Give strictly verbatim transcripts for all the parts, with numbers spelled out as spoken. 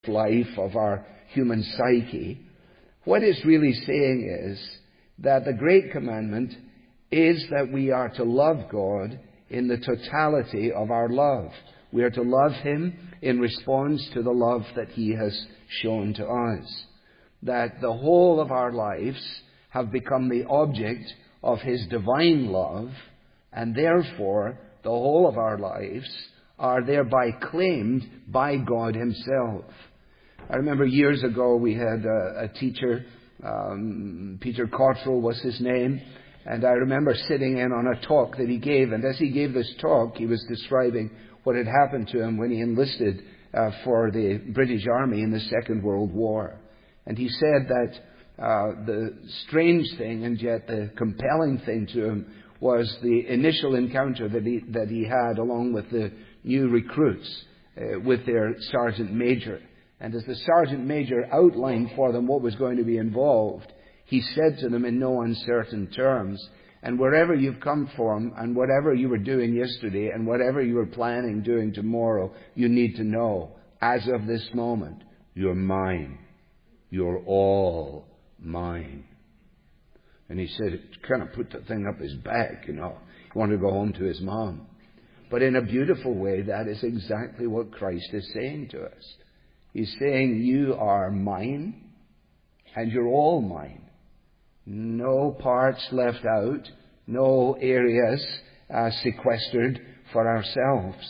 life of our human psyche. What it's really saying is that the great commandment is that we are to love God in the totality of our love. We are to love Him in response to the love that He has shown to us. That the whole of our lives have become the object of His divine love, and therefore the whole of our lives are thereby claimed by God Himself. I remember years ago we had a, a teacher, um, Peter Cottrell was his name, and I remember sitting in on a talk that he gave, and as he gave this talk, he was describing what had happened to him when he enlisted uh, for the British Army in the Second World War. And he said that uh, the strange thing, and yet the compelling thing to him, was the initial encounter that he, that he had along with the new recruits uh, with their Sergeant Major. And as the Sergeant Major outlined for them what was going to be involved, he said to them in no uncertain terms, and wherever you've come from, and whatever you were doing yesterday, and whatever you were planning doing tomorrow, you need to know, as of this moment, you're mine. You're all mine. And he said, it kind of put the thing up his back, you know. He wanted to go home to his mom. But in a beautiful way, that is exactly what Christ is saying to us. He's saying, you are mine, and you're all mine. No parts left out, no areas uh, sequestered for ourselves.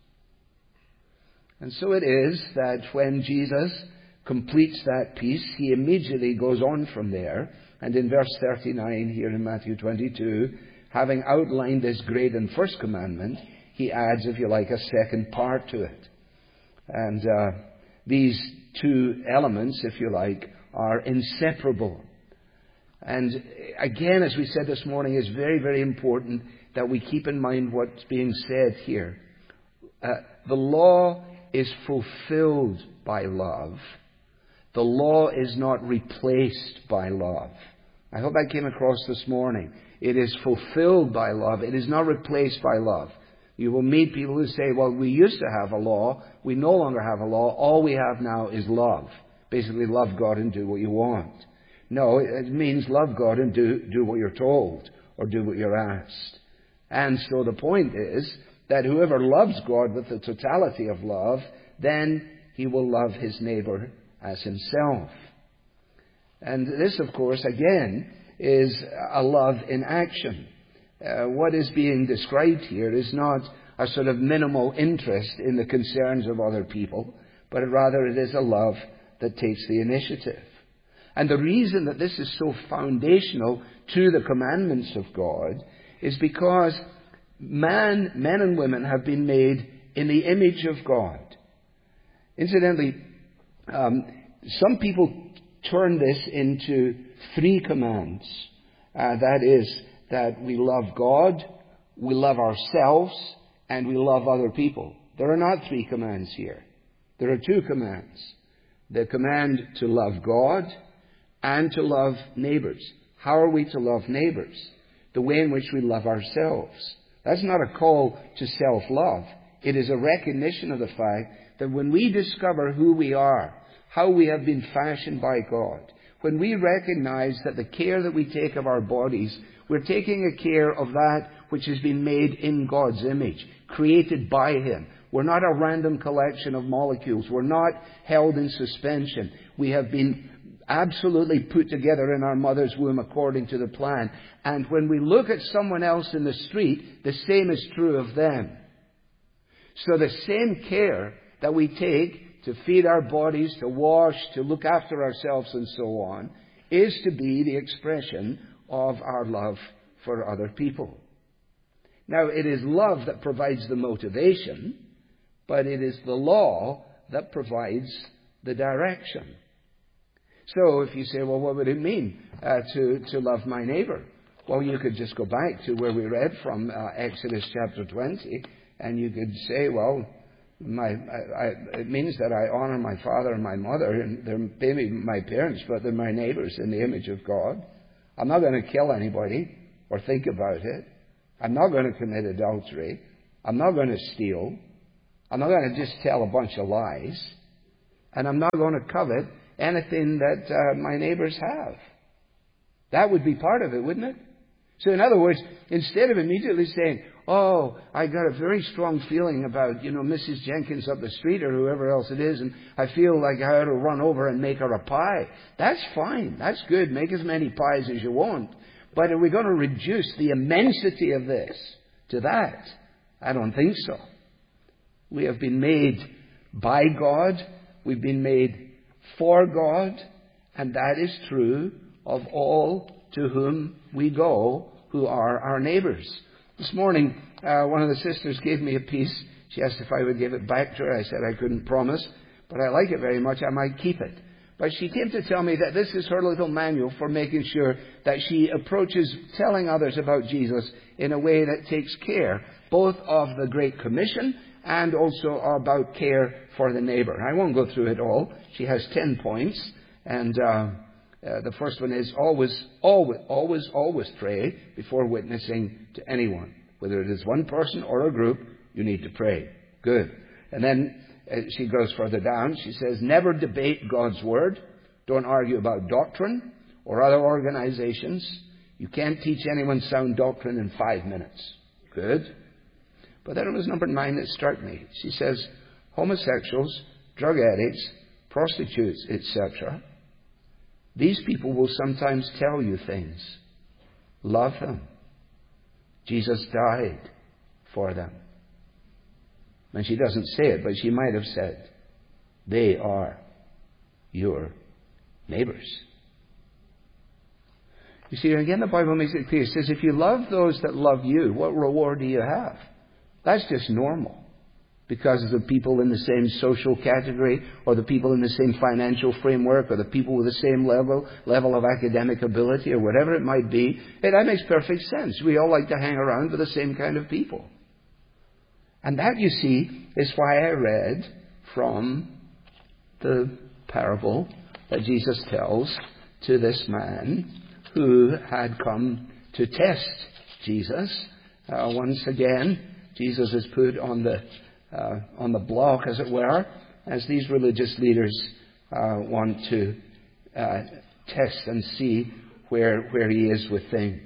And so it is that when Jesus completes that piece, He immediately goes on from there. And in verse thirty-nine here in Matthew twenty-two, having outlined this great and first commandment, He adds, if you like, a second part to it. And uh, these two elements, if you like, are inseparable. And again, as we said this morning, it's very, very important that we keep in mind what's being said here. Uh, the law is fulfilled by love. The law is not replaced by love. I hope that came across this morning. It is fulfilled by love. It is not replaced by love. You will meet people who say, well, we used to have a law. We no longer have a law. All we have now is love. Basically, love God and do what you want. No, it means love God and do, do what you're told or do what you're asked. And so the point is that whoever loves God with the totality of love, then he will love his neighbor as himself. And this, of course, again, is a love in action. Uh, what is being described here is not a sort of minimal interest in the concerns of other people, but rather it is a love that takes the initiative. And the reason that this is so foundational to the commandments of God is because man, men and women have been made in the image of God. Incidentally, um, some people turn this into three commands. Uh, that is, that we love God, we love ourselves, and we love other people. There are not three commands here. There are two commands. The command to love God and to love neighbors. How are we to love neighbors? The way in which we love ourselves. That's not a call to self-love. It is a recognition of the fact that when we discover who we are, how we have been fashioned by God, when we recognize that the care that we take of our bodies, we're taking a care of that which has been made in God's image, created by Him. We're not a random collection of molecules. We're not held in suspension. We have been absolutely put together in our mother's womb according to the plan. And when we look at someone else in the street, the same is true of them. So the same care that we take to feed our bodies, to wash, to look after ourselves and so on, is to be the expression of our love for other people. Now, it is love that provides the motivation, but it is the law that provides the direction. So if you say, well, what would it mean uh, to, to love my neighbor? Well, you could just go back to where we read from uh, Exodus chapter twenty, and you could say, well, my, I, I, it means that I honor my father and my mother, and they're maybe my parents, but they're my neighbors in the image of God. I'm not going to kill anybody or think about it. I'm not going to commit adultery. I'm not going to steal. I'm not going to just tell a bunch of lies. And I'm not going to covet anything that uh, my neighbors have. That would be part of it, wouldn't it? So in other words, instead of immediately saying, oh, I got a very strong feeling about, you know, Missus Jenkins up the street or whoever else it is, and I feel like I ought to run over and make her a pie. That's fine. That's good. Make as many pies as you want. But are we going to reduce the immensity of this to that? I don't think so. We have been made by God. We've been made for God. And that is true of all to whom we go, who are our neighbors. This morning, uh, one of the sisters gave me a piece. She asked if I would give it back to her. I said I couldn't promise, but I like it very much. I might keep it. But she came to tell me that this is her little manual for making sure that she approaches telling others about Jesus in a way that takes care both of the Great Commission and also about care for the neighbor. I won't go through it all. She has ten points. And uh, uh, the first one is always, always, always, always pray before witnessing to anyone. Whether it is one person or a group, you need to pray. Good. And then uh, she goes further down. She says, never debate God's Word. Don't argue about doctrine or other organizations. You can't teach anyone sound doctrine in five minutes. Good. But then it was number nine that struck me. She says, homosexuals, drug addicts, prostitutes, et cetera, these people will sometimes tell you things. Love them. Jesus died for them. And she doesn't say it, but she might have said, they are your neighbors. You see, again, the Bible makes it clear. It says, if you love those that love you, what reward do you have? That's just normal. Because of the people in the same social category, or the people in the same financial framework, or the people with the same level level of academic ability, or whatever it might be. Hey, that makes perfect sense. We all like to hang around with the same kind of people. And that, you see, is why I read from the parable that Jesus tells to this man who had come to test Jesus. Uh, once again, Jesus is put on the uh, on the block, as it were, as these religious leaders uh, want to uh, test and see where where he is with things.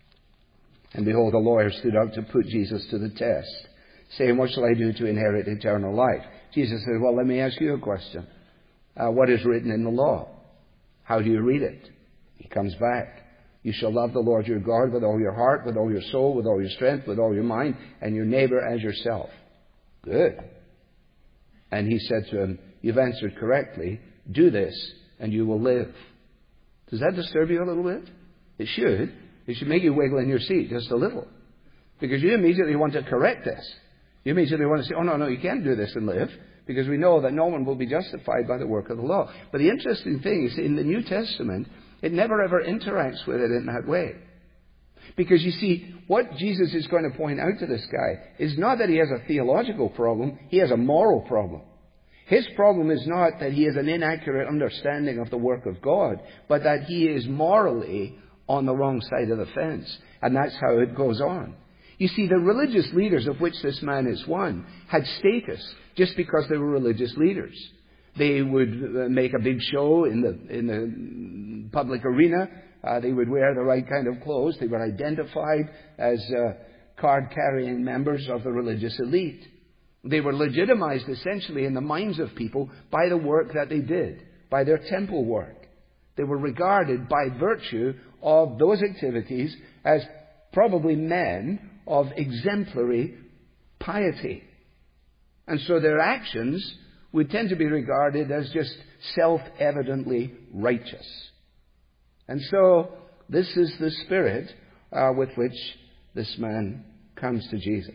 And behold, a lawyer stood up to put Jesus to the test, saying, what shall I do to inherit eternal life? Jesus said, well, let me ask you a question. Uh, what is written in the law? How do you read it? He comes back. You shall love the Lord your God with all your heart, with all your soul, with all your strength, with all your mind, and your neighbor as yourself. Good. And he said to him, you've answered correctly. Do this, and you will live. Does that disturb you a little bit? It should. It should make you wiggle in your seat just a little. Because you immediately want to correct this. You immediately want to say, oh, no, no, you can't do this and live. Because we know that no one will be justified by the work of the law. But the interesting thing is, in the New Testament, it never ever interacts with it in that way. Because you see, what Jesus is going to point out to this guy is not that he has a theological problem, he has a moral problem. His problem is not that he has an inaccurate understanding of the work of God, but that he is morally on the wrong side of the fence. And that's how it goes on. You see, the religious leaders, of which this man is one, had status just because they were religious leaders. They would make a big show in the in the public arena. Uh, they would wear the right kind of clothes. They were identified as uh, card-carrying members of the religious elite. They were legitimized essentially in the minds of people by the work that they did, by their temple work. They were regarded by virtue of those activities as probably men of exemplary piety. And so their actions would tend to be regarded as just self-evidently righteous. And so this is the spirit uh, with which this man comes to Jesus.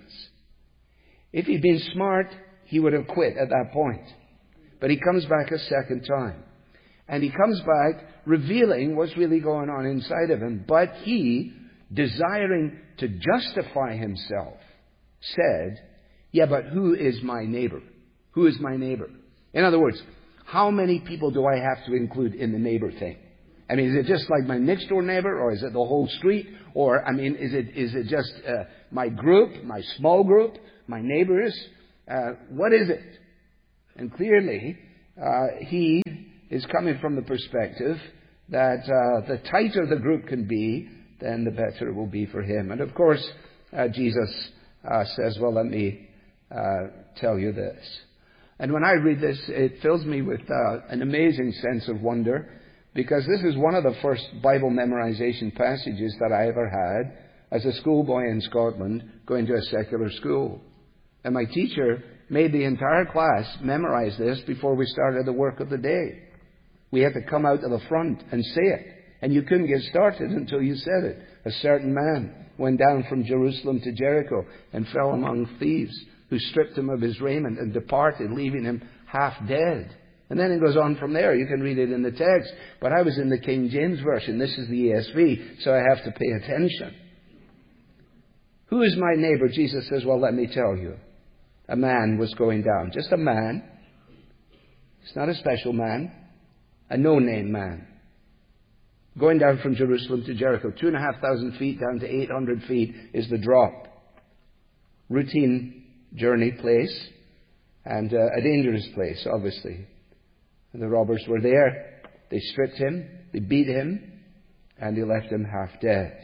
If he'd been smart, he would have quit at that point. But he comes back a second time. And he comes back revealing what's really going on inside of him. But he, desiring to justify himself, said, yeah, but who is my neighbor? Who is my neighbor? In other words, how many people do I have to include in the neighbor thing? I mean, is it just like my next door neighbor, or is it the whole street? Or, I mean, is it is it just uh, my group, my small group, my neighbors? Uh, what is it? And clearly, uh, he is coming from the perspective that uh, the tighter the group can be, then the better it will be for him. And of course, uh, Jesus uh, says, well, let me uh, tell you this. And when I read this, it fills me with uh, an amazing sense of wonder, because this is one of the first Bible memorization passages that I ever had as a schoolboy in Scotland going to a secular school. And my teacher made the entire class memorize this before we started the work of the day. We had to come out to the front and say it. And you couldn't get started until you said it. A certain man went down from Jerusalem to Jericho and fell among thieves, who stripped him of his raiment and departed, leaving him half dead. And then it goes on from there. You can read it in the text. But I was in the King James Version. This is the E S V, so I have to pay attention. Who is my neighbor? Jesus says, well, let me tell you. A man was going down. Just a man. It's not a special man. A no-name man. Going down from Jerusalem to Jericho. Two and a half thousand feet down to eight hundred feet is the drop. Routine journey place. And uh, a dangerous place, obviously. And the robbers were there. They stripped him. They beat him. And they left him half dead.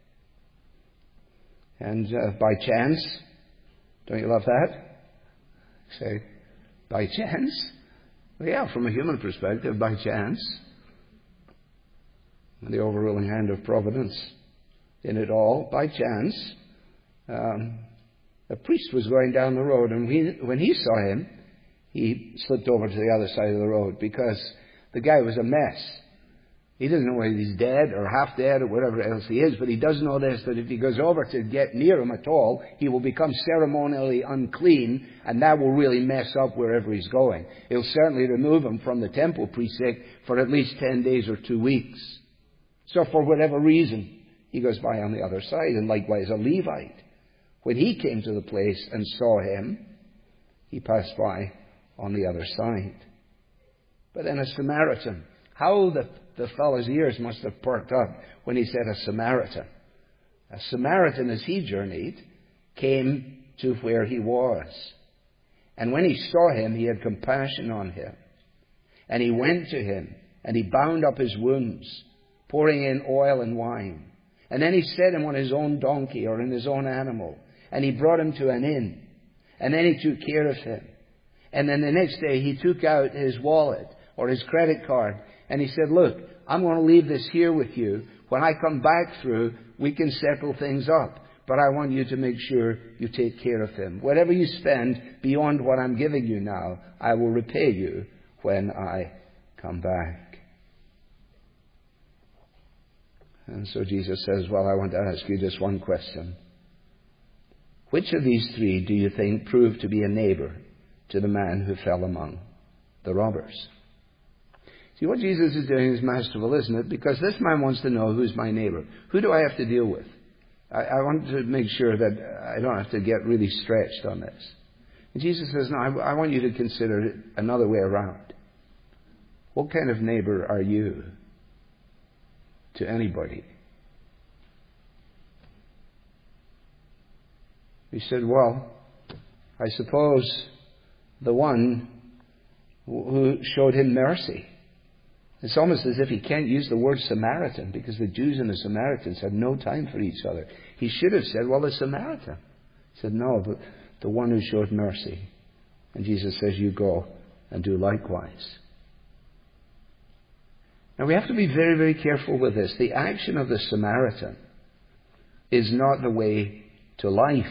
And uh, by chance, don't you love that? Say, by chance? Well, yeah, from a human perspective, by chance. The overruling hand of providence in it all, by chance. Um, a priest was going down the road, and we, when he saw him, he slipped over to the other side of the road, because the guy was a mess. He doesn't know whether he's dead or half dead or whatever else he is, but he does know this, that if he goes over to get near him at all, he will become ceremonially unclean, and that will really mess up wherever he's going. It'll certainly remove him from the temple precinct for at least ten days or two weeks. So for whatever reason, he goes by on the other side, and likewise a Levite. When he came to the place and saw him, he passed by on the other side. But then a Samaritan. How the, the fellow's ears must have perked up when he said a Samaritan. A Samaritan, as he journeyed, came to where he was. And when he saw him, he had compassion on him. And he went to him, and he bound up his wounds, pouring in oil and wine. And then he set him on his own donkey or in his own animal. And he brought him to an inn. And then he took care of him. And then the next day he took out his wallet or his credit card. And he said, look, I'm going to leave this here with you. When I come back through, we can settle things up. But I want you to make sure you take care of him. Whatever you spend beyond what I'm giving you now, I will repay you when I come back. And so Jesus says, well, I want to ask you just one question. Which of these three do you think proved to be a neighbor to the man who fell among the robbers? See, what Jesus is doing is masterful, isn't it? Because this man wants to know, who's my neighbor? Who do I have to deal with? I, I want to make sure that I don't have to get really stretched on this. And Jesus says, no, I, I want you to consider it another way around. What kind of neighbor are you to anybody? He said, well, I suppose the one who showed him mercy. It's almost as if he can't use the word Samaritan, because the Jews and the Samaritans had no time for each other. He should have said, well, the Samaritan. He said, no, but the one who showed mercy. And Jesus says, you go and do likewise. Now we have to be very, very careful with this. The action of the Samaritan is not the way to life.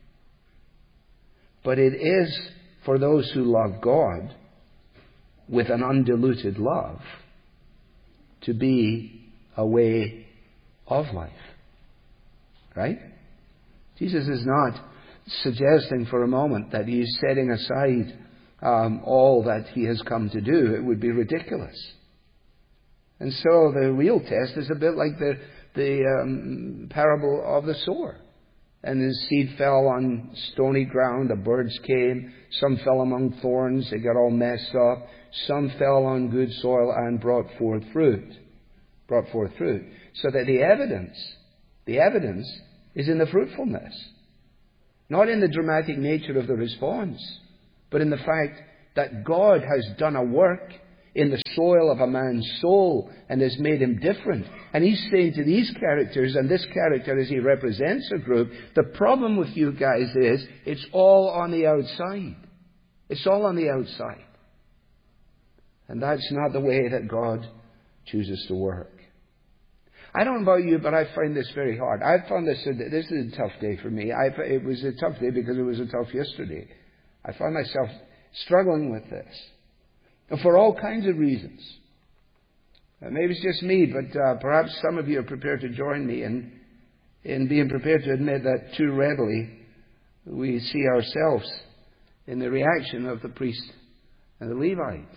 But it is for those who love God with an undiluted love to be a way of life. Right? Jesus is not suggesting for a moment that he is setting aside um, all that he has come to do. It would be ridiculous. And so the real test is a bit like the, the um, parable of the sower. And his seed fell on stony ground. The birds came. Some fell among thorns. They got all messed up. Some fell on good soil and brought forth fruit. Brought forth fruit. So that the evidence, the evidence is in the fruitfulness. Not in the dramatic nature of the response, but in the fact that God has done a work in the soil of a man's soul and has made him different. And he's saying to these characters, and this character as he represents a group, the problem with you guys is it's all on the outside. It's all on the outside. And that's not the way that God chooses to work. I don't know about you, but I find this very hard. I found this, this is a tough day for me. I, it was a tough day because it was a tough yesterday. I found myself struggling with this. And for all kinds of reasons. Uh, maybe it's just me, but uh, perhaps some of you are prepared to join me in, in being prepared to admit that too readily we see ourselves in the reaction of the priest and the Levite.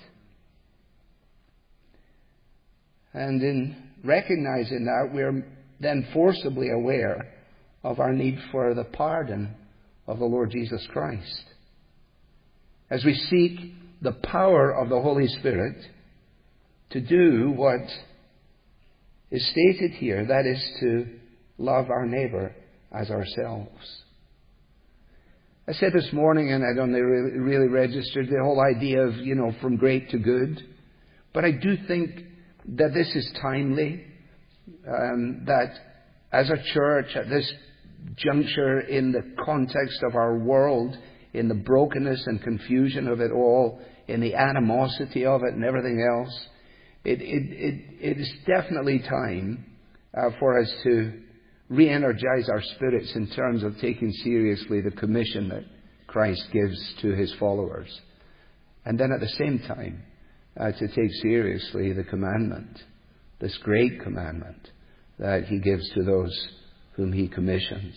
And in recognizing that, we're then forcibly aware of our need for the pardon of the Lord Jesus Christ. As we seek the power of the Holy Spirit to do what is stated here, that is to love our neighbour as ourselves. I said this morning, and I don't really, really registered the whole idea of, you know, from great to good. But I do think that this is timely, um, that as a church at this juncture in the context of our world, in the brokenness and confusion of it all, in the animosity of it and everything else, it, it, it, it is definitely time uh, for us to re-energize our spirits in terms of taking seriously the commission that Christ gives to his followers. And then at the same time, uh, to take seriously the commandment, this great commandment that he gives to those whom he commissions.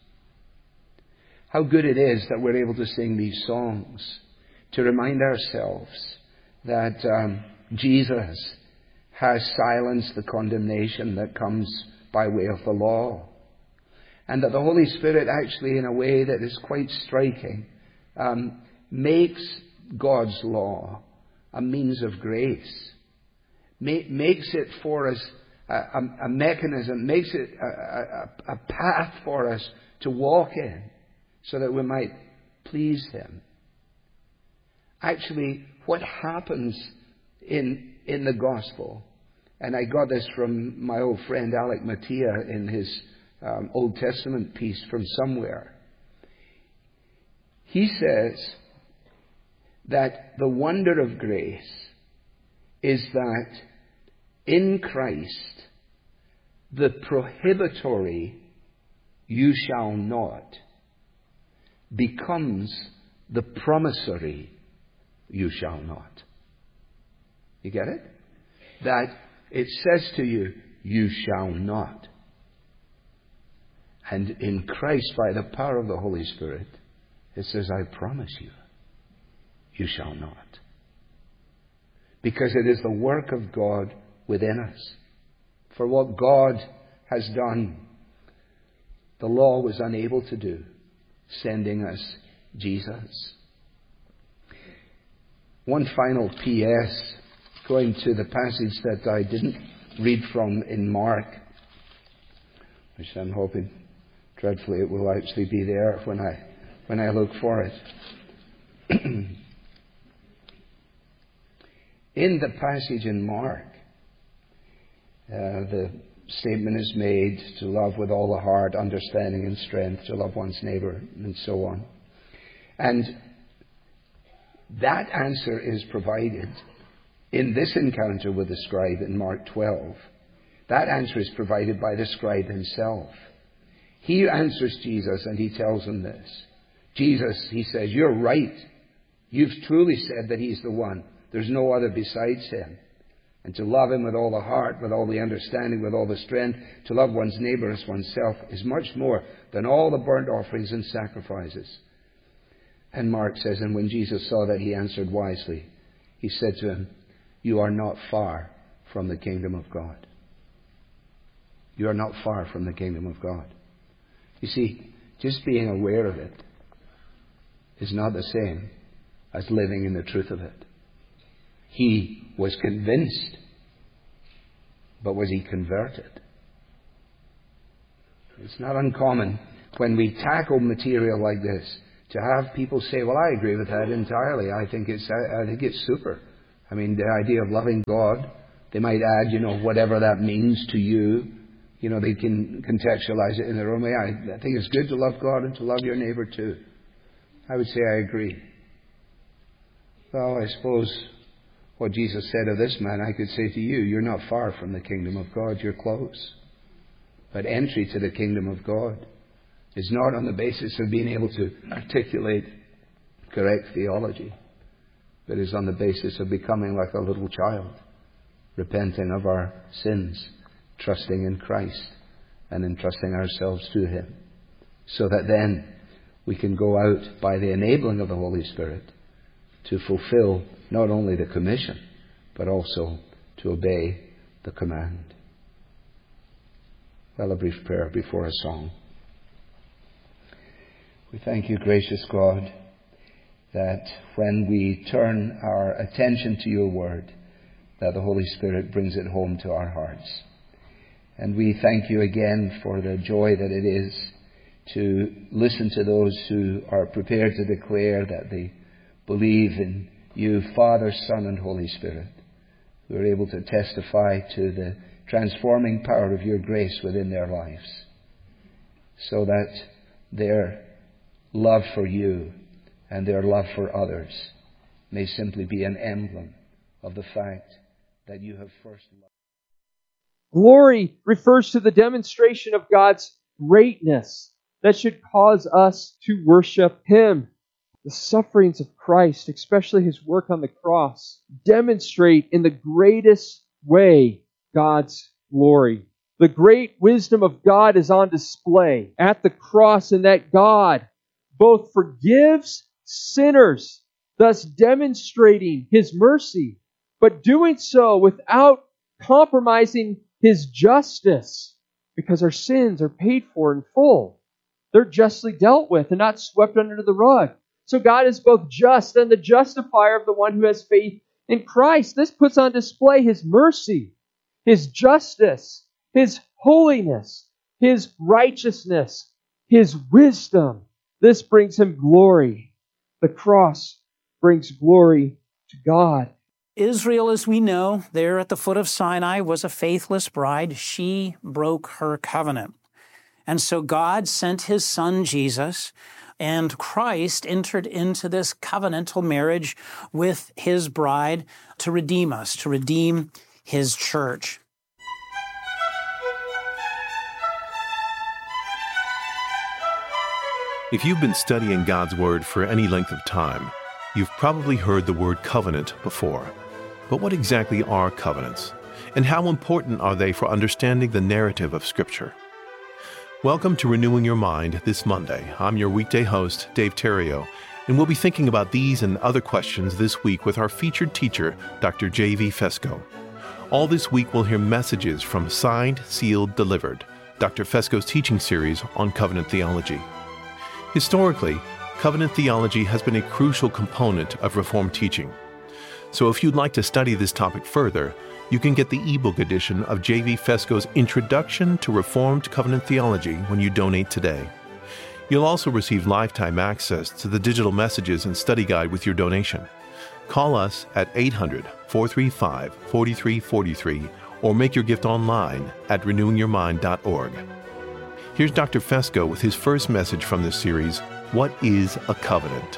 How good it is that we're able to sing these songs to remind ourselves that um, Jesus has silenced the condemnation that comes by way of the law. And that the Holy Spirit actually, in a way that is quite striking, um, makes God's law a means of grace. Ma- makes it for us a, a, a mechanism, makes it a, a, a path for us to walk in so that we might please him. Actually, what happens in, in the gospel, and I got this from my old friend Alec Mattia in his um, Old Testament piece from somewhere. He says that the wonder of grace is that in Christ, the prohibitory "you shall not" becomes the promissory "you shall not." You get it? That it says to you, "you shall not." And in Christ, by the power of the Holy Spirit, it says, "I promise you, you shall not." Because it is the work of God within us. For what God has done, the law was unable to do, sending us Jesus. One final P S, going to the passage that I didn't read from in Mark, which I'm hoping dreadfully it will actually be there when I when I look for it. In the passage in Mark, uh, the statement is made to love with all the heart, understanding and strength, to love one's neighbour, and so on. And that answer is provided in this encounter with the scribe in Mark twelve. That answer is provided by the scribe himself. He answers Jesus and he tells him this. Jesus, he says, "You're right. You've truly said that he's the one. There's no other besides him. And to love him with all the heart, with all the understanding, with all the strength, to love one's neighbour as oneself is much more than all the burnt offerings and sacrifices." And Mark says, and when Jesus saw that, he answered wisely. He said to him, "You are not far from the kingdom of God." You are not far from the kingdom of God. You see, just being aware of it is not the same as living in the truth of it. He was convinced, but was he converted? It's not uncommon when we tackle material like this To have people say, well, I agree with that entirely. I think it's, I, I think it's super. I mean, the idea of loving God, they might add, you know, whatever that means to you. You know, they can contextualize it in their own way. I, I think it's good to love God and to love your neighbor too. I would say I agree. Well, I suppose what Jesus said of this man, I could say to you, you're not far from the kingdom of God, you're close. But entry to the kingdom of God is not on the basis of being able to articulate correct theology, but is on the basis of becoming like a little child, repenting of our sins, trusting in Christ, and entrusting ourselves to Him, so that then we can go out by the enabling of the Holy Spirit to fulfill not only the commission, but also to obey the command. Well, a brief prayer before a song. We thank you, gracious God, that when we turn our attention to your word, that the Holy Spirit brings it home to our hearts. And we thank you again for the joy that it is to listen to those who are prepared to declare that they believe in you, Father, Son, and Holy Spirit, who are able to testify to the transforming power of your grace within their lives, so that their love for you and their love for others may simply be an emblem of the fact that you have first loved. Glory refers to the demonstration of God's greatness that should cause us to worship Him. The sufferings of Christ, especially His work on the cross, demonstrate in the greatest way God's glory. The great wisdom of God is on display at the cross, in that God both forgives sinners, thus demonstrating His mercy, but doing so without compromising His justice, because our sins are paid for in full. They're justly dealt with and not swept under the rug. So God is both just and the justifier of the one who has faith in Christ. This puts on display His mercy, His justice, His holiness, His righteousness, His wisdom. This brings Him glory. The cross brings glory to God. Israel, as we know, there at the foot of Sinai, was a faithless bride. She broke her covenant. And so God sent His Son, Jesus, and Christ entered into this covenantal marriage with His bride to redeem us, to redeem His church. If you've been studying God's Word for any length of time, you've probably heard the word covenant before. But what exactly are covenants? And how important are they for understanding the narrative of Scripture? Welcome to Renewing Your Mind this Monday. I'm your weekday host, Dave Terrio, and we'll be thinking about these and other questions this week with our featured teacher, Doctor J V Fesko. All this week we'll hear messages from Signed, Sealed, Delivered, Doctor Fesko's teaching series on covenant theology. Historically, covenant theology has been a crucial component of Reformed teaching. So if you'd like to study this topic further, you can get the ebook edition of J V Fesko's Introduction to Reformed Covenant Theology when you donate today. You'll also receive lifetime access to the digital messages and study guide with your donation. Call us at eight hundred, four three five, four three four three or make your gift online at renewing your mind dot org. Here's Doctor Fesko with his first message from this series, What is a Covenant?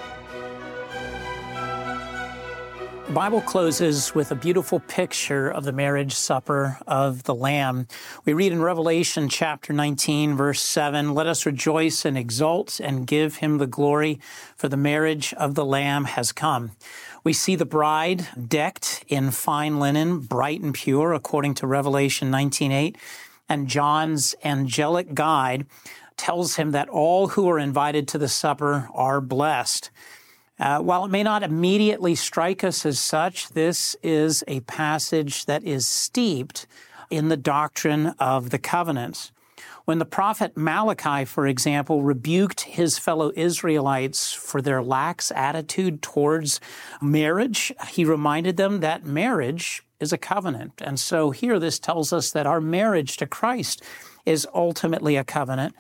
The Bible closes with a beautiful picture of the marriage supper of the Lamb. We read in Revelation chapter nineteen, verse seven, "Let us rejoice and exult and give Him the glory, for the marriage of the Lamb has come." We see the bride decked in fine linen, bright and pure, according to Revelation nineteen eight, and John's angelic guide tells him that all who are invited to the supper are blessed. Uh, while it may not immediately strike us as such, this is a passage that is steeped in the doctrine of the covenants. When the prophet Malachi, for example, rebuked his fellow Israelites for their lax attitude towards marriage, he reminded them that marriage is a covenant. And so here this tells us that our marriage to Christ is ultimately a covenant.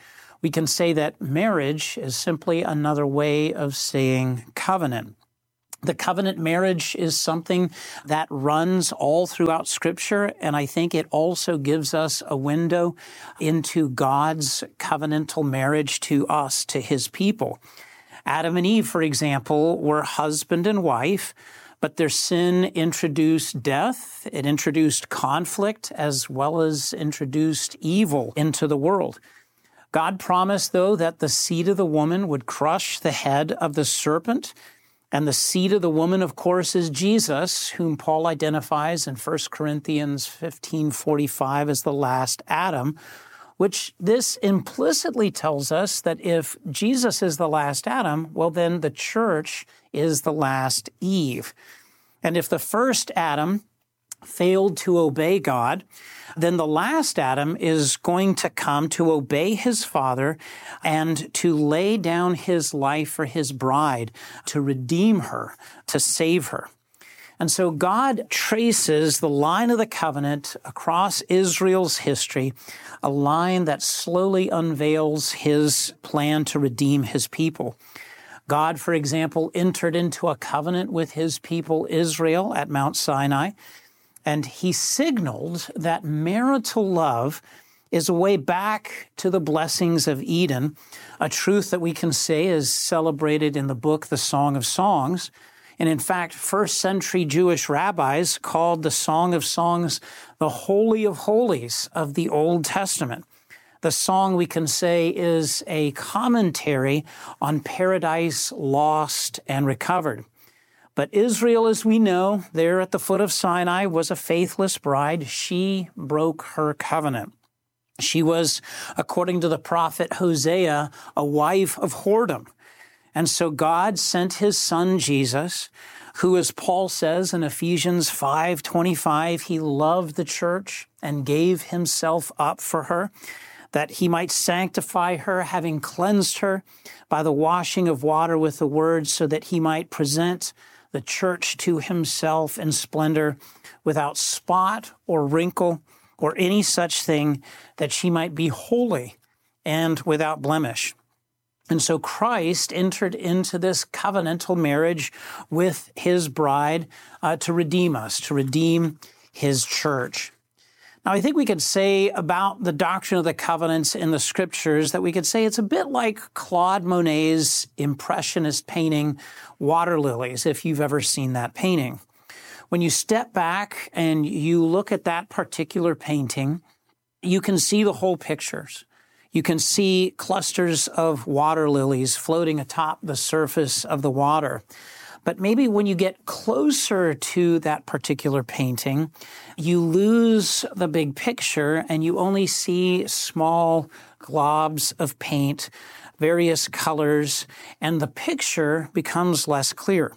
we can say that marriage is simply another way of saying covenant. The covenant marriage is something that runs all throughout Scripture, and I think it also gives us a window into God's covenantal marriage to us, to His people. Adam and Eve, for example, were husband and wife, but their sin introduced death, it introduced conflict, as well as introduced evil into the world. God promised, though, that the seed of the woman would crush the head of the serpent. And the seed of the woman, of course, is Jesus, whom Paul identifies in First Corinthians fifteen forty-five as the last Adam, which this implicitly tells us that if Jesus is the last Adam, well, then the church is the last Eve. And if the first Adam failed to obey God, then the last Adam is going to come to obey his father and to lay down his life for his bride, to redeem her, to save her. And so God traces the line of the covenant across Israel's history, a line that slowly unveils his plan to redeem his people. God, for example, entered into a covenant with his people Israel at Mount Sinai, and he signaled that marital love is a way back to the blessings of Eden, a truth that we can say is celebrated in the book, The Song of Songs. And in fact, first century Jewish rabbis called the Song of Songs the Holy of Holies of the Old Testament. The song, we can say, is a commentary on paradise lost and recovered. But Israel, as we know, there at the foot of Sinai, was a faithless bride. She broke her covenant. She was, according to the prophet Hosea, a wife of whoredom. And so God sent his son Jesus, who, as Paul says in Ephesians five twenty-five, he loved the church and gave himself up for her, that he might sanctify her, having cleansed her by the washing of water with the word, so that he might present the church to himself in splendor, without spot or wrinkle or any such thing, that she might be holy and without blemish. And so Christ entered into this covenantal marriage with his bride uh, to redeem us, to redeem his church. Now, I think we could say about the doctrine of the covenants in the Scriptures that we could say it's a bit like Claude Monet's Impressionist painting, Water Lilies, if you've ever seen that painting. When you step back and you look at that particular painting, you can see the whole pictures. You can see clusters of water lilies floating atop the surface of the water. But maybe when you get closer to that particular painting, you lose the big picture and you only see small globs of paint, various colors, and the picture becomes less clear.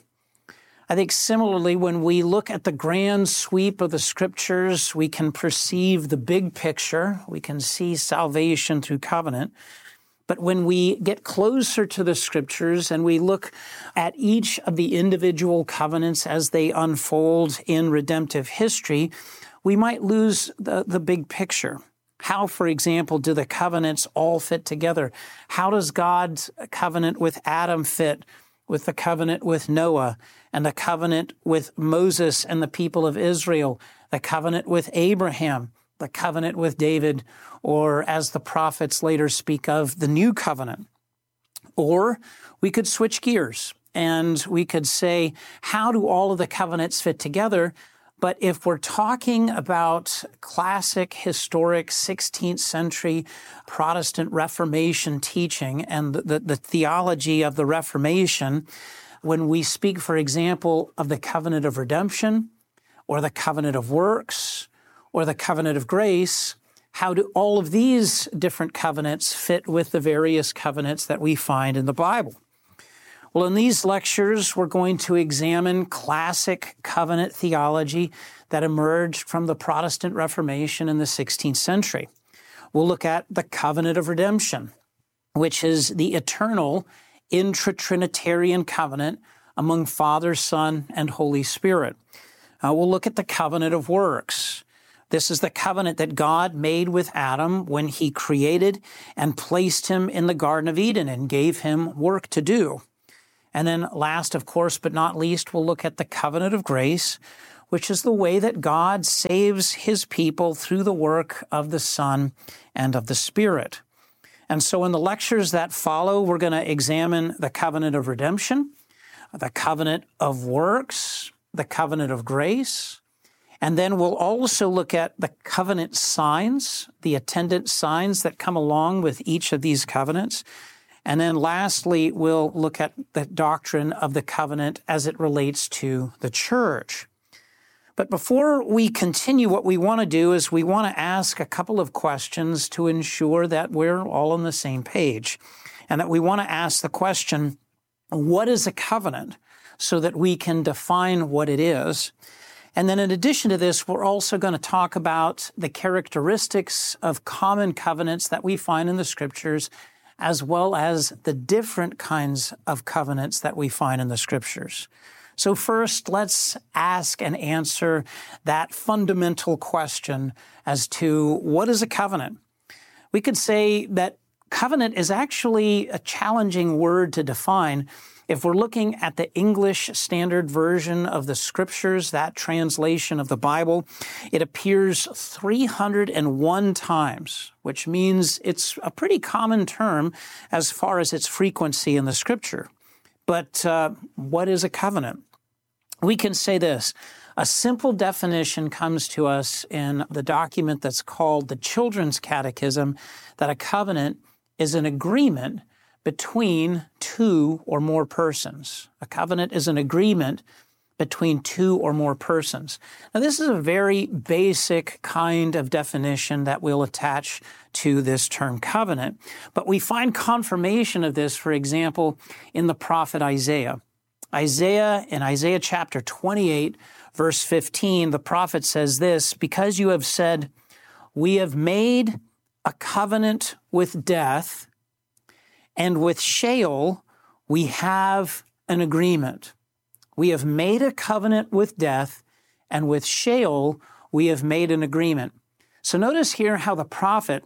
I think similarly, when we look at the grand sweep of the Scriptures, we can perceive the big picture. We can see salvation through covenant. But when we get closer to the Scriptures and we look at each of the individual covenants as they unfold in redemptive history, we might lose the, the big picture. How, for example, do the covenants all fit together? How does God's covenant with Adam fit with the covenant with Noah and the covenant with Moses and the people of Israel, the covenant with Abraham, the covenant with David, or as the prophets later speak of, the new covenant? Or we could switch gears and we could say, how do all of the covenants fit together? But if we're talking about classic, historic, sixteenth century Protestant Reformation teaching and the, the, the theology of the Reformation, when we speak, for example, of the covenant of redemption or the covenant of works or the covenant of grace, how do all of these different covenants fit with the various covenants that we find in the Bible? Well, in these lectures, we're going to examine classic covenant theology that emerged from the Protestant Reformation in the sixteenth century. We'll look at the covenant of redemption, which is the eternal intra-Trinitarian covenant among Father, Son, and Holy Spirit. Uh, we'll look at the covenant of works, This is the covenant that God made with Adam when he created and placed him in the Garden of Eden and gave him work to do. And then last, of course, but not least, we'll look at the covenant of grace, which is the way that God saves his people through the work of the Son and of the Spirit. And so in the lectures that follow, we're going to examine the covenant of redemption, the covenant of works, the covenant of grace, and then we'll also look at the covenant signs, the attendant signs that come along with each of these covenants. And then lastly, we'll look at the doctrine of the covenant as it relates to the church. But before we continue, what we want to do is we want to ask a couple of questions to ensure that we're all on the same page, and that we want to ask the question, what is a covenant, so that we can define what it is. And then in addition to this, we're also going to talk about the characteristics of common covenants that we find in the Scriptures, as well as the different kinds of covenants that we find in the Scriptures. So first, let's ask and answer that fundamental question as to what is a covenant. We could say that covenant is actually a challenging word to define. If we're looking at the English Standard Version of the Scriptures, that translation of the Bible, it appears three hundred one times, which means it's a pretty common term as far as its frequency in the Scripture. But uh, what is a covenant? We can say this. A simple definition comes to us in the document that's called the Children's Catechism, that a covenant is an agreement between two or more persons. A covenant is an agreement between two or more persons. Now, this is a very basic kind of definition that we'll attach to this term covenant, but we find confirmation of this, for example, in the prophet Isaiah. Isaiah, in Isaiah chapter twenty-eight, verse fifteen, the prophet says this, "Because you have said, we have made a covenant with death, and with Sheol, we have an agreement. We have made a covenant with death, and with Sheol, we have made an agreement." So notice here how the prophet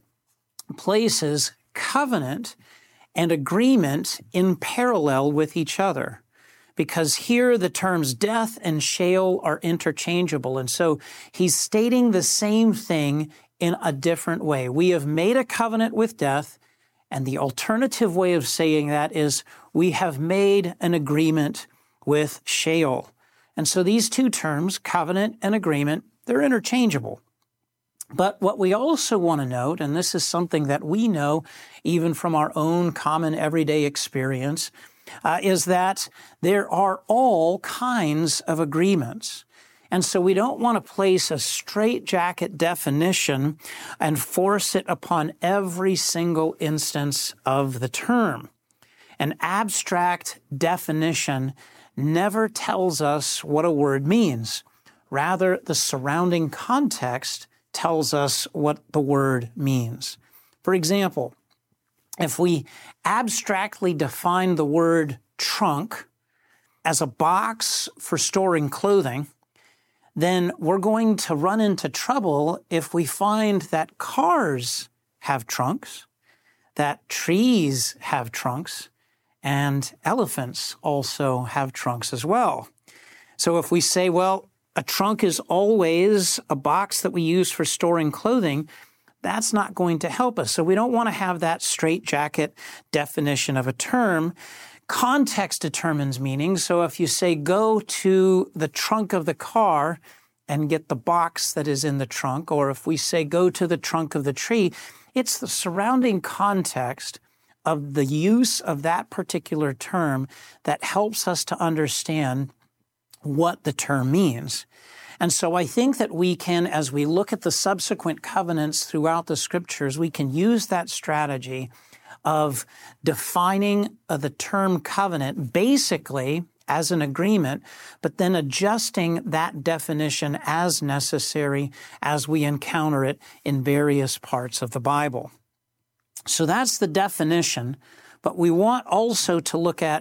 places covenant and agreement in parallel with each other, because here the terms death and Sheol are interchangeable. And so he's stating the same thing in a different way. We have made a covenant with death, and the alternative way of saying that is we have made an agreement with Sheol. And so these two terms, covenant and agreement, they're interchangeable. But what we also want to note, and this is something that we know even from our own common everyday experience, uh, is that there are all kinds of agreements. And so we don't want to place a straitjacket definition and force it upon every single instance of the term. An abstract definition never tells us what a word means. Rather, the surrounding context tells us what the word means. For example, if we abstractly define the word trunk as a box for storing clothing, then we're going to run into trouble if we find that cars have trunks, that trees have trunks, and elephants also have trunks as well. So if we say, well, a trunk is always a box that we use for storing clothing, that's not going to help us. So we don't want to have that straitjacket definition of a term. Context determines meaning. So if you say, go to the trunk of the car and get the box that is in the trunk, or if we say, go to the trunk of the tree, it's the surrounding context of the use of that particular term that helps us to understand what the term means. And so I think that we can, as we look at the subsequent covenants throughout the Scriptures, we can use that strategy of defining uh, the term covenant basically as an agreement, but then adjusting that definition as necessary as we encounter it in various parts of the Bible. So that's the definition, but we want also to look at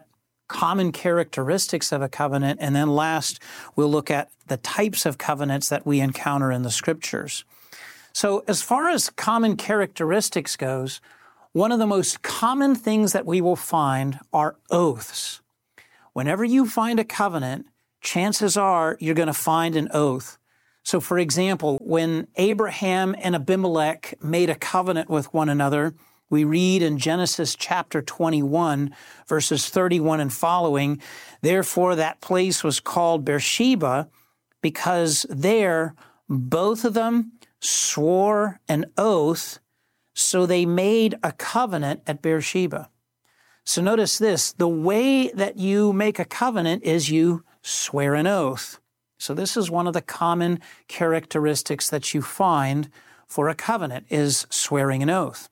common characteristics of a covenant, and then last, we'll look at the types of covenants that we encounter in the Scriptures. So as far as common characteristics goes, one of the most common things that we will find are oaths. Whenever you find a covenant, chances are you're going to find an oath. So for example, when Abraham and Abimelech made a covenant with one another, we read in Genesis chapter twenty-one, verses thirty-one and following, therefore that place was called Beersheba, because there both of them swore an oath, so they made a covenant at Beersheba. So notice this, the way that you make a covenant is you swear an oath. So this is one of the common characteristics that you find for a covenant, is swearing an oath.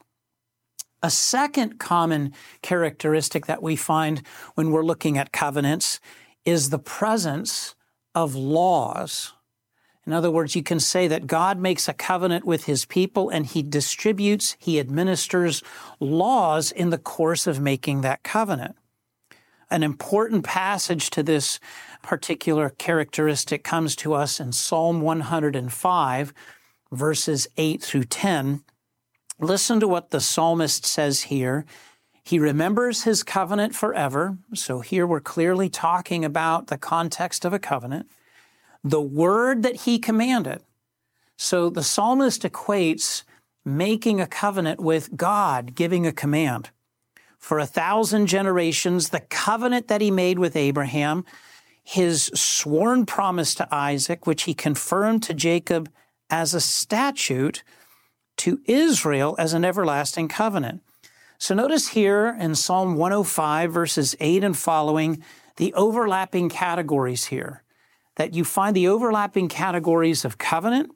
A second common characteristic that we find when we're looking at covenants is the presence of laws. In other words, you can say that God makes a covenant with his people and he distributes, he administers laws in the course of making that covenant. An important passage to this particular characteristic comes to us in Psalm one hundred five, verses eight through ten. Listen to what the psalmist says here. He remembers his covenant forever. So here we're clearly talking about the context of a covenant. The word that he commanded. So the psalmist equates making a covenant with God, giving a command. For a thousand generations, the covenant that he made with Abraham, his sworn promise to Isaac, which he confirmed to Jacob as a statute, to Israel as an everlasting covenant. So notice here in Psalm one oh five, verses eight and following, the overlapping categories here. That you find the overlapping categories of covenant,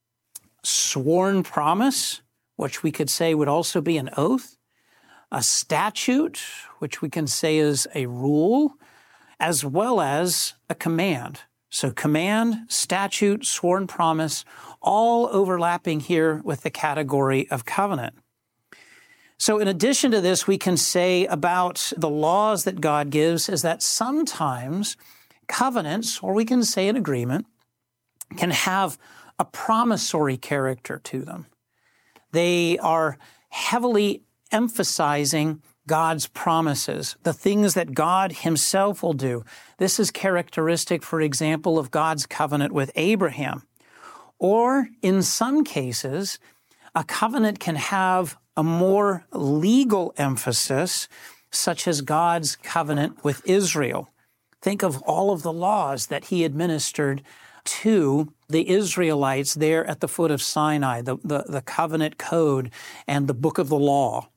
sworn promise, which we could say would also be an oath, a statute, which we can say is a rule, as well as a command. So command, statute, sworn promise, all overlapping here with the category of covenant. So in addition to this, we can say about the laws that God gives is that sometimes covenants, or we can say an agreement, can have a promissory character to them. They are heavily emphasizing God's promises, the things that God himself will do. This is characteristic, for example, of God's covenant with Abraham. Or in some cases, a covenant can have a more legal emphasis, such as God's covenant with Israel. Think of all of the laws that he administered to the Israelites there at the foot of Sinai, the, the, the covenant code and the book of the law.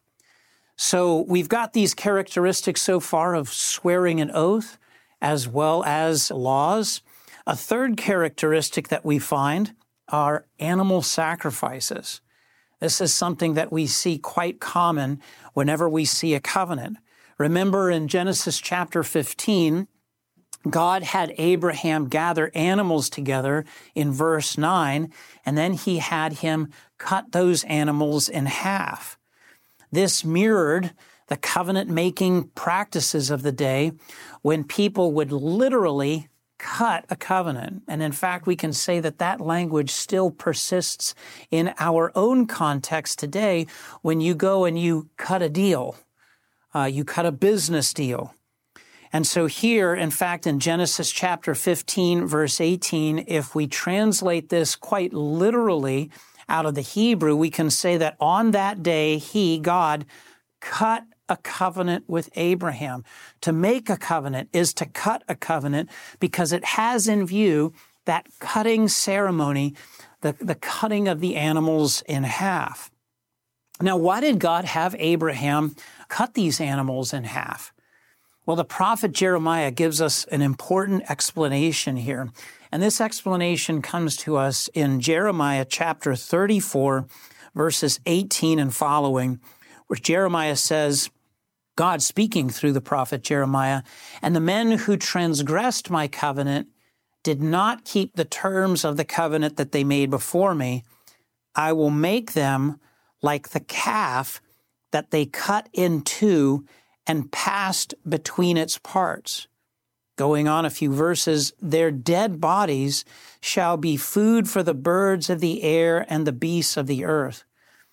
So we've got these characteristics so far of swearing an oath as well as laws. A third characteristic that we find are animal sacrifices. This is something that we see quite common whenever we see a covenant. Remember in Genesis chapter fifteen, God had Abraham gather animals together in verse nine, and then he had him cut those animals in half. This mirrored the covenant-making practices of the day when people would literally cut a covenant. And in fact, we can say that that language still persists in our own context today when you go and you cut a deal. Uh, you cut a business deal. And so here, in fact, in Genesis chapter fifteen, verse eighteen, if we translate this quite literally out of the Hebrew, we can say that on that day, he, God, cut a covenant with Abraham. To make a covenant is to cut a covenant because it has in view that cutting ceremony, the, the cutting of the animals in half. Now, why did God have Abraham cut these animals in half? Well, the prophet Jeremiah gives us an important explanation here. And this explanation comes to us in Jeremiah chapter thirty-four, verses eighteen and following, where Jeremiah says, God speaking through the prophet Jeremiah, and the men who transgressed my covenant did not keep the terms of the covenant that they made before me. I will make them like the calf that they cut in two and passed between its parts. Going on a few verses, their dead bodies shall be food for the birds of the air and the beasts of the earth.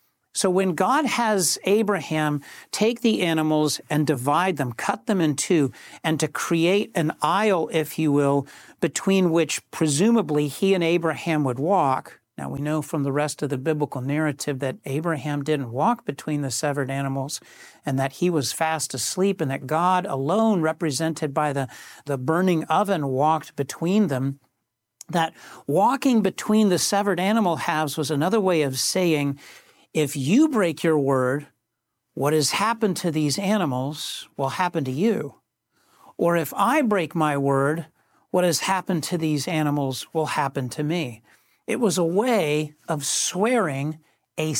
So when God has Abraham take the animals and divide them, cut them in two, and to create an aisle, if you will, between which presumably he and Abraham would walk. Now we know from the rest of the biblical narrative that Abraham didn't walk between the severed animals and that he was fast asleep and that God alone, represented by the, the burning oven, walked between them. That walking between the severed animal halves was another way of saying, if you break your word, what has happened to these animals will happen to you. Or if I break my word, what has happened to these animals will happen to me. It was a way of swearing a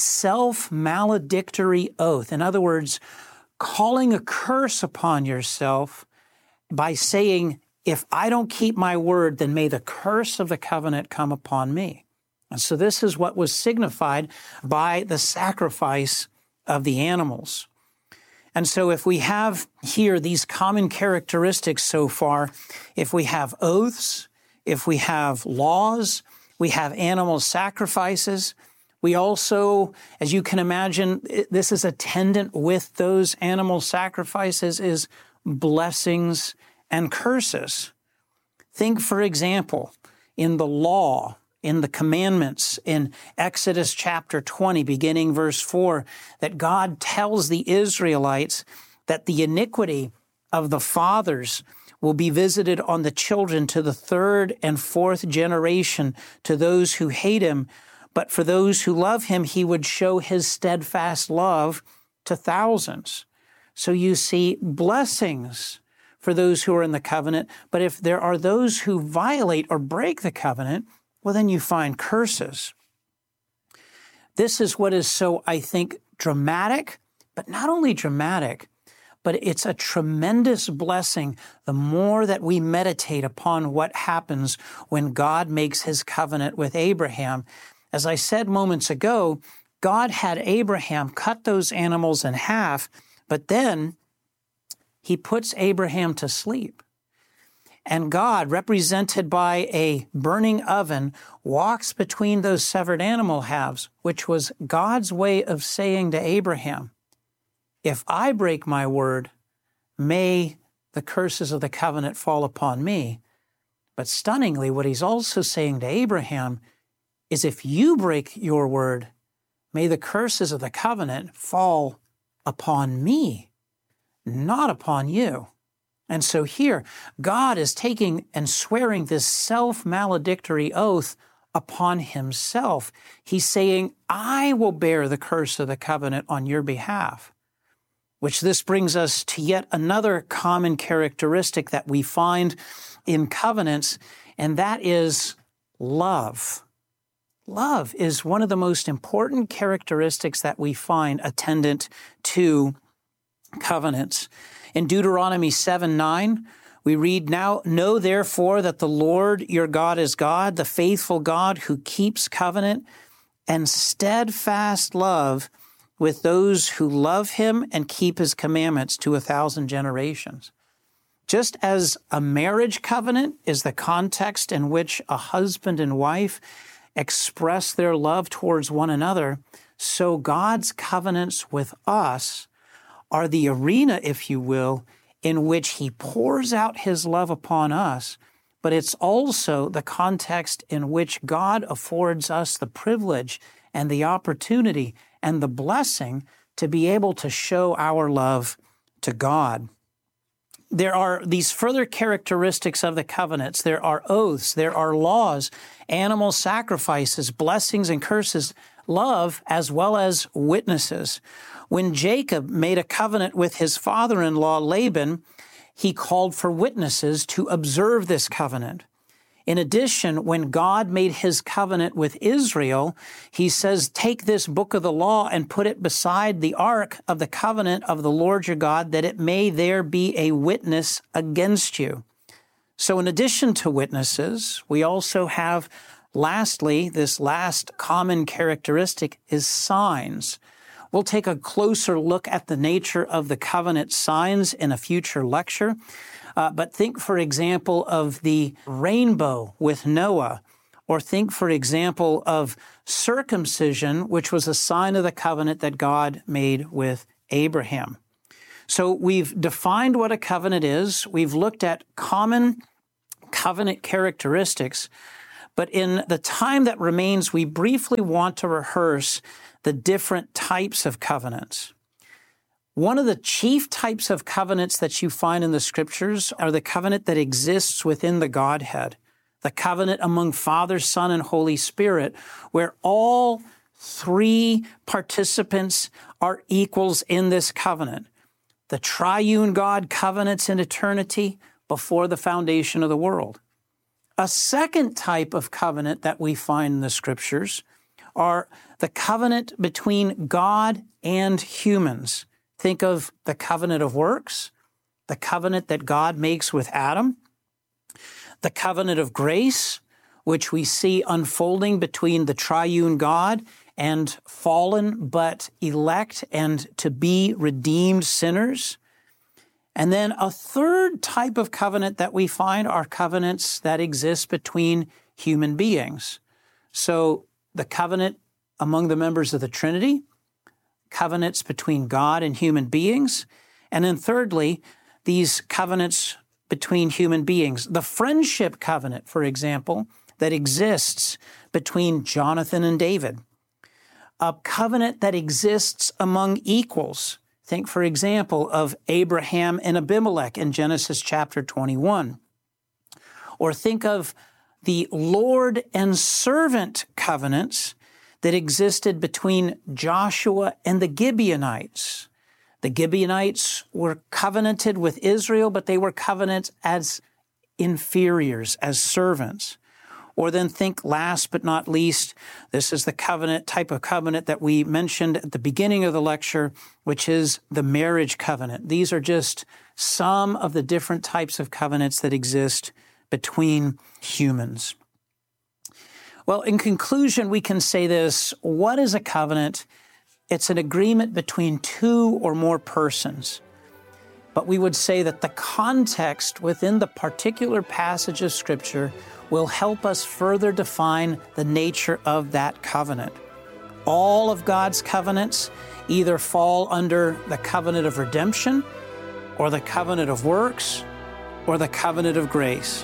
self-maledictory oath. In other words, calling a curse upon yourself by saying, if I don't keep my word, then may the curse of the covenant come upon me. And so this is what was signified by the sacrifice of the animals. And so if we have here these common characteristics so far, if we have oaths, if we have laws, we have animal sacrifices, we also, as you can imagine, this is attendant with those animal sacrifices is blessings and curses. Think, for example, in the law, in the commandments, in Exodus chapter twenty, beginning verse four, that God tells the Israelites that the iniquity of the fathers will be visited on the children to the third and fourth generation, to those who hate him. But for those who love him, he would show his steadfast love to thousands. So you see blessings for those who are in the covenant. But if there are those who violate or break the covenant, well, then you find curses. This is what is so, I think, dramatic, but not only dramatic, but it's a tremendous blessing the more that we meditate upon what happens when God makes his covenant with Abraham. As I said moments ago, God had Abraham cut those animals in half, but then he puts Abraham to sleep. And God, represented by a burning oven, walks between those severed animal halves, which was God's way of saying to Abraham, if I break my word, may the curses of the covenant fall upon me. But stunningly, what he's also saying to Abraham is if you break your word, may the curses of the covenant fall upon me, not upon you. And so here, God is taking and swearing this self-maledictory oath upon himself. He's saying, I will bear the curse of the covenant on your behalf. Which this brings us to yet another common characteristic that we find in covenants, and that is love. Love is one of the most important characteristics that we find attendant to covenants. In Deuteronomy seven nine, we read, Now know therefore that the Lord your God is God, the faithful God who keeps covenant and steadfast love with those who love him and keep his commandments to a thousand generations. Just as a marriage covenant is the context in which a husband and wife express their love towards one another, so God's covenants with us are the arena, if you will, in which he pours out his love upon us, but it's also the context in which God affords us the privilege and the opportunity and the blessing to be able to show our love to God. There are these further characteristics of the covenants. There are oaths, there are laws, animal sacrifices, blessings and curses, love, as well as witnesses. When Jacob made a covenant with his father-in-law Laban, he called for witnesses to observe this covenant. In addition, when God made his covenant with Israel, he says, take this book of the law and put it beside the ark of the covenant of the Lord your God, that it may there be a witness against you. So in addition to witnesses, we also have, lastly, this last common characteristic is signs. We'll take a closer look at the nature of the covenant signs in a future lecture. Uh, but think, for example, of the rainbow with Noah, or think, for example, of circumcision, which was a sign of the covenant that God made with Abraham. So we've defined what a covenant is. We've looked at common covenant characteristics. But in the time that remains, we briefly want to rehearse the different types of covenants. One of the chief types of covenants that you find in the Scriptures are the covenant that exists within the Godhead, the covenant among Father, Son, and Holy Spirit, where all three participants are equals in this covenant. The triune God covenants in eternity before the foundation of the world. A second type of covenant that we find in the Scriptures are the covenant between God and humans. Think of the covenant of works, the covenant that God makes with Adam, the covenant of grace, which we see unfolding between the triune God and fallen but elect and to be redeemed sinners. And then a third type of covenant that we find are covenants that exist between human beings. So the covenant among the members of the Trinity, covenants between God and human beings, and then thirdly, these covenants between human beings. The friendship covenant, for example, that exists between Jonathan and David. A covenant that exists among equals. Think, for example, of Abraham and Abimelech in Genesis chapter twenty-one. Or think of the Lord and servant covenants that existed between Joshua and the Gibeonites. The Gibeonites were covenanted with Israel, but they were covenanted as inferiors, as servants. Or then think last but not least, this is the covenant, type of covenant that we mentioned at the beginning of the lecture, which is the marriage covenant. These are just some of the different types of covenants that exist between humans. Well, in conclusion, we can say this. What is a covenant? It's an agreement between two or more persons. But we would say that the context within the particular passage of Scripture will help us further define the nature of that covenant. All of God's covenants either fall under the covenant of redemption, or the covenant of works, or the covenant of grace.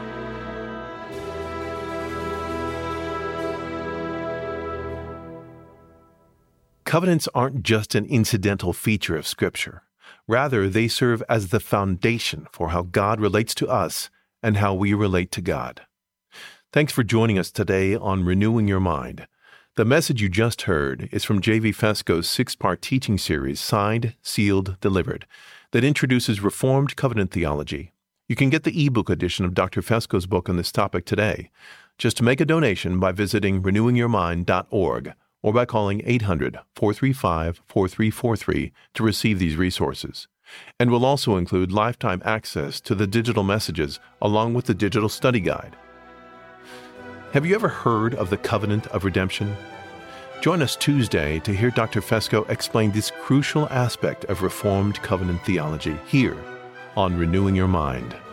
Covenants aren't just an incidental feature of Scripture. Rather, they serve as the foundation for how God relates to us and how we relate to God. Thanks for joining us today on Renewing Your Mind. The message you just heard is from J V Fesko's six-part teaching series, Signed, Sealed, Delivered, that introduces Reformed covenant theology. You can get the ebook edition of Doctor Fesko's book on this topic today. Just make a donation by visiting renewing your mind dot org or by calling eight hundred, four three five, four three four three to receive these resources. And we'll also include lifetime access to the digital messages along with the digital study guide. Have you ever heard of the Covenant of Redemption? Join us Tuesday to hear Doctor Fesko explain this crucial aspect of Reformed covenant theology here on Renewing Your Mind.